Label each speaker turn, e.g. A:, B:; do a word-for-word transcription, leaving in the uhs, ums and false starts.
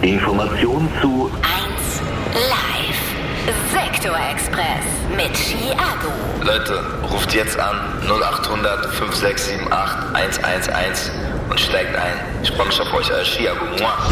A: Information zu
B: eins Live. Sektor Express mit Chiago.
C: Leute, ruft jetzt an null acht hundert fünf sechs sieben acht eins eins eins und steigt ein. Ich freue mich auf euch als Chiago. Mua.